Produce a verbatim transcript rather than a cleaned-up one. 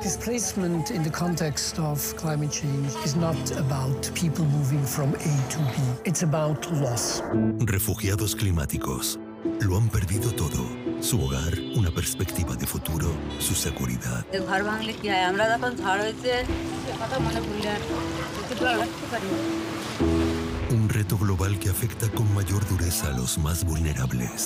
Displacement in the context of climate change is not about people moving from A to B. It's about loss. Refugiados climáticos. Lo han perdido todo. Su hogar, una perspectiva de futuro, su seguridad. Un reto global que afecta con mayor dureza a los más vulnerables.